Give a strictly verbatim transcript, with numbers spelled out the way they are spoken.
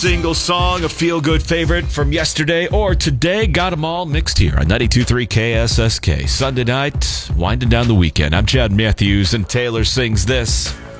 Single song, a feel-good favorite from yesterday or today. Got them all mixed here on ninety-two point three K S S K. Sunday night, winding down the weekend. I'm Chad Matthews, and Taylor sings this.